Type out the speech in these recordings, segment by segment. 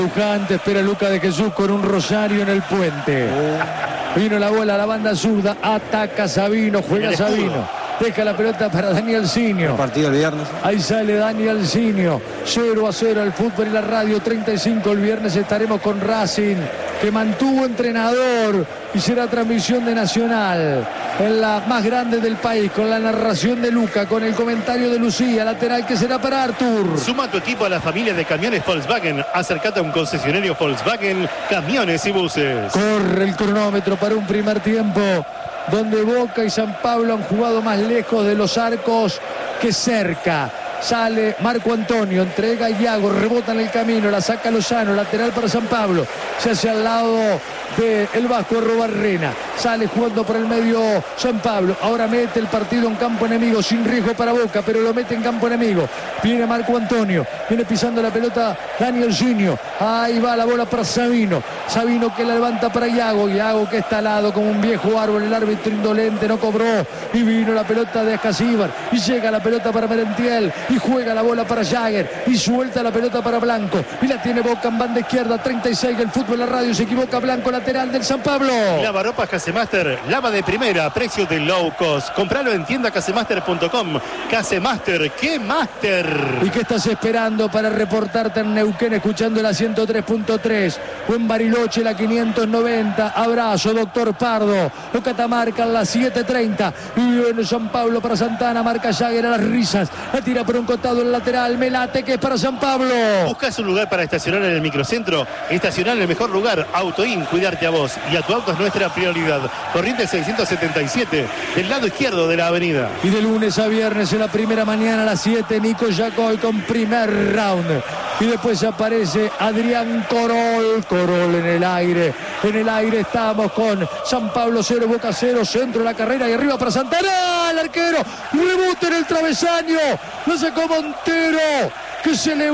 Pujante, espera Luca de Jesús con un rosario en el puente. Vino la bola a la banda zurda, ataca Sabino, juega Sabino. Deja la pelota para Daniel Sinio. El partido el viernes. Ahí sale Daniel Sinio. 0-0 el fútbol y la radio. 35 el viernes estaremos con Racing, que mantuvo entrenador y será transmisión de Nacional en la más grande del país, con la narración de Luca, con el comentario de Lucía, lateral que será para Artur. Suma tu equipo a la familia de camiones Volkswagen. Acércate a un concesionario Volkswagen, camiones y buses. Corre el cronómetro para un primer tiempo donde Boca y San Pablo han jugado más lejos de los arcos que cerca. Sale Marco Antonio, entrega a Iago, rebota en el camino, la saca Lozano, lateral para San Pablo. Se hace al lado del Vasco Robarrena. Sale jugando por el medio San Pablo. Ahora mete el partido en campo enemigo, sin riesgo para Boca, pero lo mete en campo enemigo. Viene Marco Antonio, viene pisando la pelota Daniel Sinio. Ahí va la bola para Sabino. Sabino que la levanta para Iago. Iago que está al lado como un viejo árbol. El árbitro indolente no cobró. Y vino la pelota de Ascasíbar. Y llega la pelota para Merentiel. Y juega la bola para Jagger. Y suelta la pelota para Blanco. Y la tiene Boca en banda izquierda. 36 del fútbol, la radio. Se equivoca Blanco, lateral del San Pablo. Lavarropas Casemaster, lava de primera, precio de low cost. Compralo en tiendacasemaster.com. Casemaster, ¿qué master? ¿Y qué estás esperando para reportarte en Neuquén escuchando la 103.3 o en Bariloche la 590? Abrazo, doctor Pardo. O Catamarca en la 730. Y viene San Pablo para Santana. Marca Jagger a las risas. La tira por un costado el lateral. Melate que es para San Pablo. ¿Buscas un lugar para estacionar en el microcentro? Estacionar en el mejor lugar. Autoin, cuidarte a vos y a tu auto es nuestra prioridad. Corrientes 677, del lado izquierdo de la avenida. Y de lunes a viernes en la primera mañana a las 7, Nico Yacoy con primer round. Y después aparece Adrián Corol. Corol en el aire. En el aire estamos con San Pablo 0, Boca 0, centro de la carrera y arriba para Santana. El arquero, rebote en el travesaño. Lo sacó Montero, que se elevó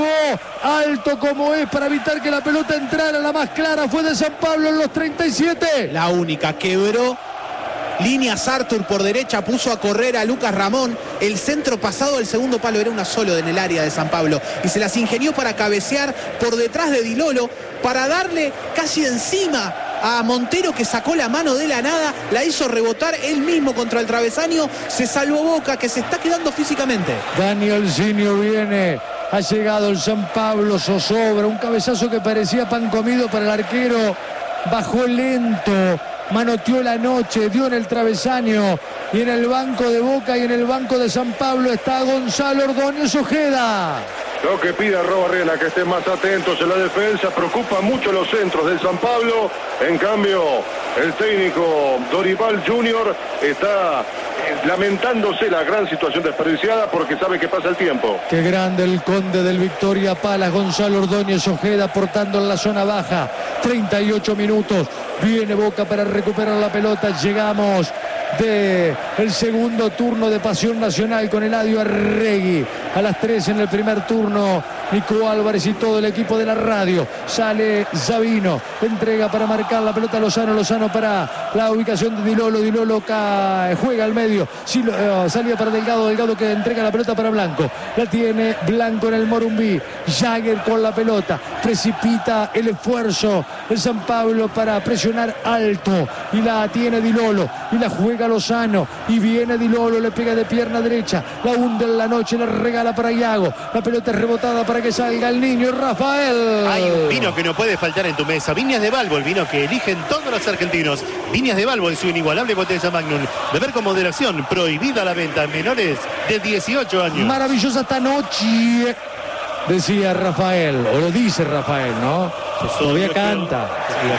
alto como es para evitar que la pelota entrara. La más clara fue de San Pablo en los 37. La única, quebró líneas Artur por derecha, puso a correr a Lucas Ramón. El centro pasado del segundo palo era una solo en el área de San Pablo. Y se las ingenió para cabecear por detrás de Di Lolo, para darle casi encima a Montero, que sacó la mano de la nada, la hizo rebotar él mismo contra el travesaño. Se salvó Boca, que se está quedando físicamente. Daniel Sinio viene. Ha llegado el San Pablo, zozobra, un cabezazo que parecía pan comido para el arquero. Bajó lento, manoteó la noche, dio en el travesaño. Y en el banco de Boca y en el banco de San Pablo está Gonzalo Ordóñez Ojeda. Lo que pide Robarrena, que estén más atentos en la defensa. Preocupa mucho los centros del San Pablo. En cambio, el técnico Dorival Junior está lamentándose la gran situación desperdiciada porque sabe que pasa el tiempo. Qué grande el conde del Victoria Palas, Gonzalo Ordóñez Ojeda, aportando en la zona baja. 38 minutos. Viene Boca para recuperar la pelota. Llegamos del segundo turno de Pasión Nacional con Eladio Arregui. A las 3 en el primer turno, Nico Álvarez y todo el equipo de la radio. Sale Sabino, entrega para marcar la pelota a Lozano. Lozano para la ubicación de Di Lolo. Di Lolo juega al medio. Salida para Delgado. Delgado que entrega la pelota para Blanco. La tiene Blanco en el Morumbí. Jagger con la pelota. Precipita el esfuerzo el San Pablo para presionar alto. Y la tiene Di Lolo. Y la juega Lozano. Y viene Di Lolo. Le pega de pierna derecha. La hunde en la noche. La regala para Iago. La pelota es rebotada para que salga el niño Rafael. Hay un vino que no puede faltar en tu mesa. Viñas de Balbo, el vino que eligen todos los argentinos. Viñas de Balbo en su inigualable botella Magnum. Beber con moderación. Prohibida la venta a menores de 18 años. Maravillosa esta noche, decía Rafael. O lo dice Rafael, ¿no? Todavía canta.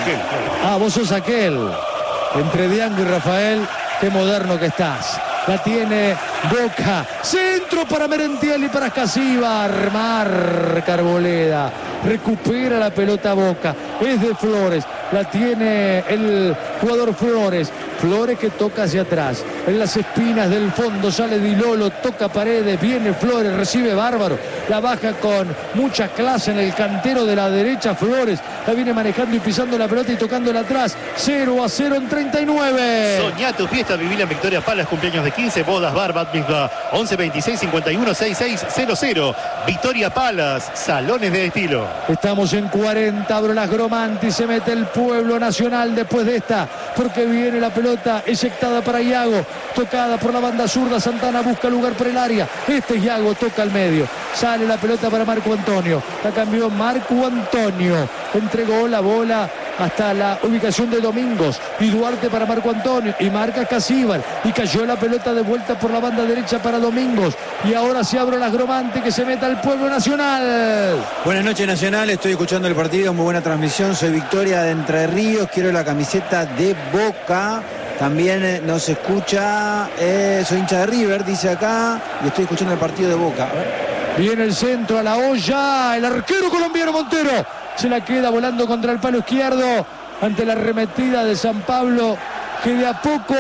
Vos sos aquel. Entre Diango y Rafael, qué moderno que estás. La tiene Boca. Centro para Merentiel y para Ascasíbar. Marca Arboleda. Recupera la pelota Boca. Es de Flores. La tiene el jugador Flores. Flores que toca hacia atrás. En las espinas del fondo sale Di Lolo. Toca Paredes. Viene Flores. Recibe Bárbaro. La baja con mucha clase en el cantero de la derecha. Flores la viene manejando y pisando la pelota y tocándola atrás. 0-0 en 39. Soñá tu fiesta. Vivila en Victoria Palas. Cumpleaños de 15. Bodas, bar, bat mitzvah. 11 26 51 66 00. Victoria Palas. Salones de estilo. Estamos en 40, abro las Gromanti, se mete el Pueblo Nacional después de esta, porque viene la pelota eyectada para Iago, tocada por la banda zurda, Santana busca lugar por el área, este es Iago, toca al medio, sale la pelota para Marco Antonio, la cambió Marco Antonio, entregó la bola hasta la ubicación de Domingos y Duarte para Marco Antonio y marca Casíbal y cayó la pelota de vuelta por la banda derecha para Domingos y ahora se abre las Gromanti, que se meta el Pueblo Nacional. Buenas noches, Nacional, estoy escuchando el partido, muy buena transmisión, soy Victoria de Entre Ríos, quiero la camiseta de Boca. También nos escucha, soy hincha de River, dice acá, y estoy escuchando el partido de Boca. Viene el centro a la olla, el arquero colombiano Montero se la queda volando contra el palo izquierdo ante la arremetida de San Pablo, que de a poco,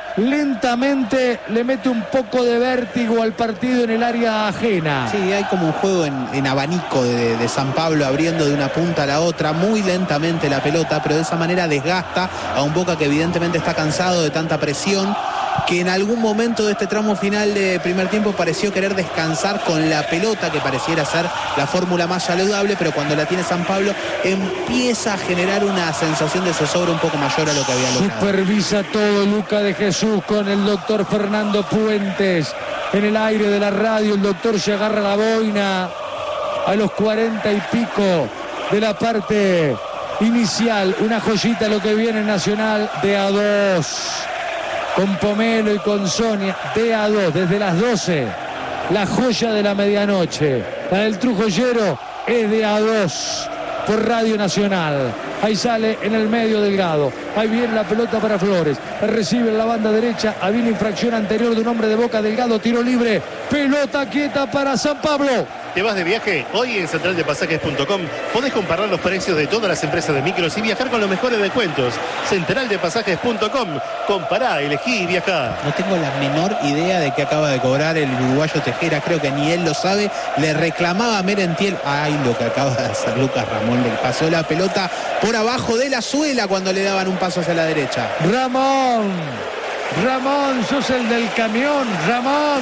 lentamente, le mete un poco de vértigo al partido en el área ajena. Sí, hay como un juego en abanico de San Pablo, abriendo de una punta a la otra, muy lentamente la pelota, pero de esa manera desgasta a un Boca que evidentemente está cansado de tanta presión, que en algún momento de este tramo final de primer tiempo pareció querer descansar con la pelota, que pareciera ser la fórmula más saludable, pero cuando la tiene San Pablo empieza a generar una sensación de zozobra un poco mayor a lo que había logrado. Supervisa todo Luca de Jesús con el doctor Fernando Puentes en el aire de la radio. El doctor se agarra la boina a los 40 y pico de la parte inicial. Una joyita lo que viene Nacional de A2. Con Pomelo y con Sonia, de A2, desde las 12, la joya de la medianoche. La del Trujollero es de A2 por Radio Nacional. Ahí sale en el medio Delgado. Ahí viene la pelota para Flores. Recibe en la banda derecha. Había una infracción anterior de un hombre de Boca. Delgado, tiro libre. Pelota quieta para San Pablo. ¿Te vas de viaje? Hoy en centraldepasajes.com podés comparar los precios de todas las empresas de micros y viajar con los mejores descuentos. Centraldepasajes.com. Compará, elegí y viajá. No tengo la menor idea de qué acaba de cobrar el uruguayo Tejera, creo que ni él lo sabe. Le reclamaba a Merentiel. Ay, lo que acaba de hacer Lucas Ramón. Le pasó la pelota por abajo de la suela cuando le daban un paso hacia la derecha. Ramón, sos el del camión, Ramón.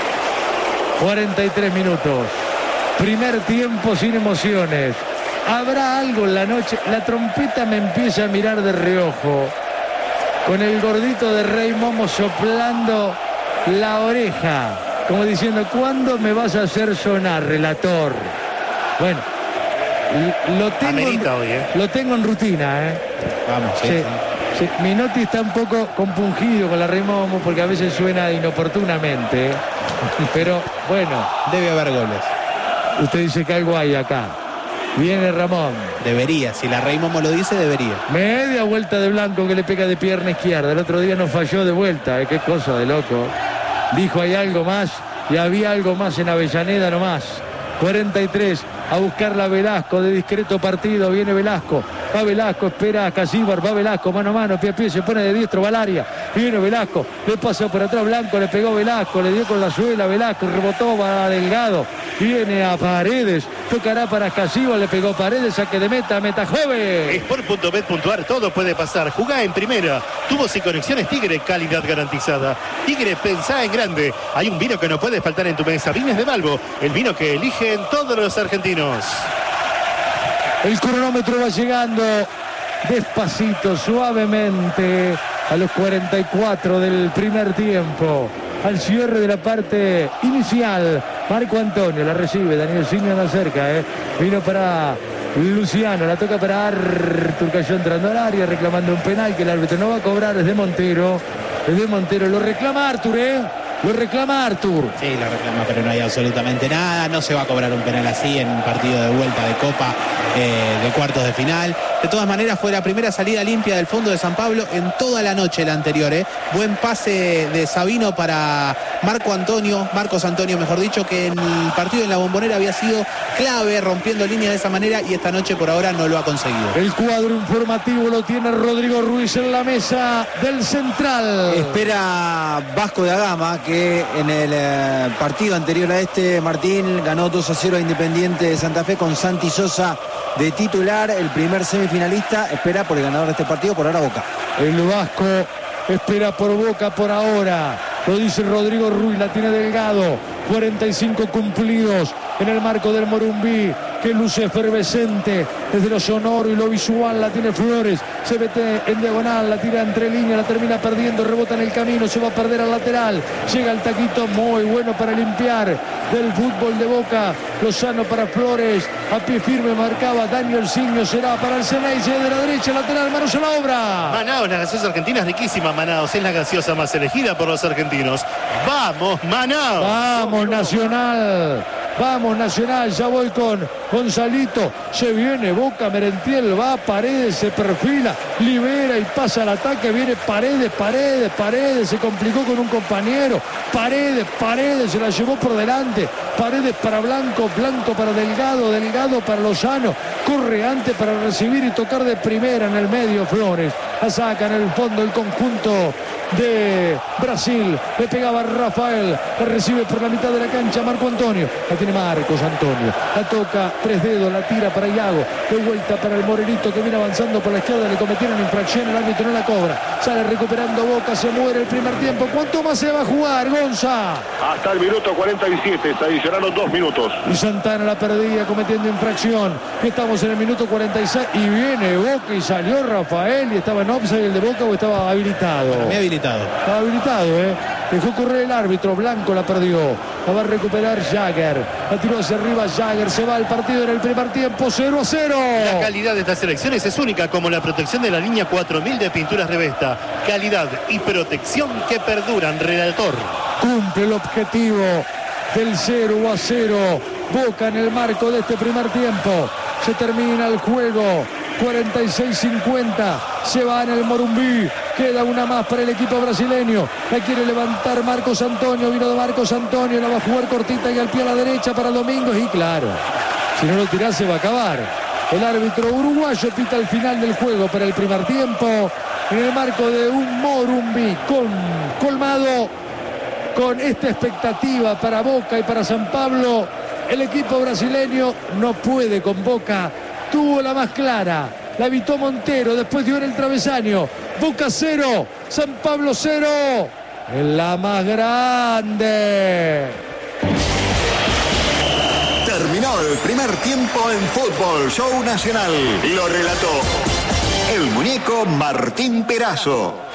43 minutos. Primer tiempo sin emociones. ¿Habrá algo en la noche? La trompeta me empieza a mirar de reojo, con el gordito de Rey Momo soplando la oreja, como diciendo, ¿cuándo me vas a hacer sonar, relator? Bueno, lo tengo en rutina, Vamos, sí. Sí, Minotti está un poco compungido con la Rey Momo porque a veces suena inoportunamente, pero bueno. Debe haber goles. Usted dice que algo hay acá. Viene Ramón. Debería, si la Rey Momo lo dice, debería. Media vuelta de Blanco que le pega de pierna izquierda. El otro día no falló de vuelta, qué cosa de loco. Dijo hay algo más y había algo más en Avellaneda nomás. 43, a buscarla Velasco, de discreto partido, viene Velasco, va Velasco, espera a Casíbar, va Velasco, mano a mano, pie a pie, se pone de diestro, va al área, viene Velasco, le pasa por atrás Blanco, le pegó Velasco, le dio con la suela Velasco, rebotó, va a Delgado, viene a Paredes, tocará para Casíbar, le pegó Paredes, saque de meta joven. Sport.bet.ar, todo puede pasar, jugá en primera, tubos y conexiones Tigre, calidad garantizada. Tigre, pensá en grande, hay un vino que no puede faltar en tu mesa, Viñas de Balbo, el vino que eligen todos los argentinos. El cronómetro va llegando despacito, suavemente, a los 44 del primer tiempo. Al cierre de la parte inicial, Marco Antonio la recibe, Daniel Signo anda cerca, vino para Luciano, la toca para Artur, cayó entrando al área, reclamando un penal que el árbitro no va a cobrar, es de Montero, lo reclama Artur, Lo reclama Artur. Sí, lo reclama, pero no hay absolutamente nada. No se va a cobrar un penal así en un partido de vuelta de Copa de cuartos de final. De todas maneras, fue la primera salida limpia del fondo de San Pablo en toda la noche la anterior. Buen pase de Sabino para Marcos Antonio, mejor dicho, que en el partido en la Bombonera había sido clave, rompiendo líneas de esa manera, y esta noche por ahora no lo ha conseguido. El cuadro informativo lo tiene Rodrigo Ruiz en la mesa del Central. Espera Vasco da Gama, que en el partido anterior a este, Martín, ganó 2-0 a Independiente de Santa Fe con Santi Sosa de titular, el primer semifinalista. Espera por el ganador de este partido, por ahora Boca. El Vasco espera por Boca por ahora. Lo dice Rodrigo Ruiz, la tiene Delgado. 45 cumplidos en el marco del Morumbí. que luce efervescente desde lo sonoro y lo visual. La tiene Flores, se mete en diagonal, la tira entre líneas, la termina perdiendo, rebota en el camino, se va a perder al lateral. Llega el taquito muy bueno para limpiar del fútbol de Boca. Lozano para Flores, a pie firme marcaba Daniel Signo, será para el Ceneice de la derecha, lateral, manos a la obra. Manaos, la gaseosa argentina es riquísima. Manaos es la gaseosa más elegida por los argentinos. ¡Vamos, Manaos! ¡Vamos, Nacional! Vamos, Nacional, ya voy con Gonzalito. Se viene Boca, Merentiel va, Paredes se perfila, libera y pasa al ataque. Viene Paredes, se complicó con un compañero. Paredes se la llevó por delante. Paredes para Blanco para Delgado para Lozano. Corre antes para recibir y tocar de primera en el medio Flores. La saca en el fondo el conjunto de Brasil. Le pegaba Rafael, la recibe por la mitad de la cancha Marco Antonio. La tiene Marcos Antonio, la toca, tres dedos, la tira para Iago, de vuelta para el Morenito que viene avanzando por la izquierda. Le cometieron infracción, el árbitro no la cobra. Sale recuperando Boca, se muere el primer tiempo. ¿Cuánto más se va a jugar, Gonza? Hasta el minuto 47, se adicionaron 2 minutos. Y Santana la perdía cometiendo infracción. Estamos en el minuto 46 y viene Boca y salió Rafael y estaba en offside el de Boca o estaba habilitado. Para mí habilitado. Estaba habilitado, Dejó correr el árbitro, Blanco la perdió. La va a recuperar Jagger. La tiró hacia arriba Jagger. Se va al partido en el primer tiempo, 0-0. La calidad de estas selecciones es única, como la protección de la línea 4000 de Pinturas Revesta. Calidad y protección que perduran, relator. Cumple el objetivo del 0-0. Boca en el marco de este primer tiempo. Se termina el juego. 46-50. Se va en el Morumbí. Queda una más para el equipo brasileño. La quiere levantar Marcos Antonio. Vino de Marcos Antonio. La va a jugar cortita y al pie a la derecha para Domingos. Y claro, si no lo tirás se va a acabar. El árbitro uruguayo pita el final del juego para el primer tiempo. En el marco de un Morumbí colmado con esta expectativa para Boca y para San Pablo. El equipo brasileño no puede con Boca. Tuvo la más clara, la evitó Montero, después dio en el travesaño. Boca 0, San Pablo 0, en la más grande. Terminó el primer tiempo en Fútbol Show Nacional. Lo relató el muñeco Martín Perazo.